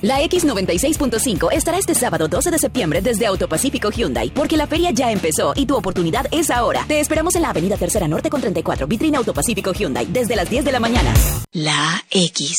La X96.5 estará este sábado 12 de septiembre desde Autopacífico Hyundai, porque la feria ya empezó y tu oportunidad es ahora. Te esperamos en la avenida Tercera Norte con 34, vitrina Autopacífico Hyundai, desde las 10 de la mañana. La X.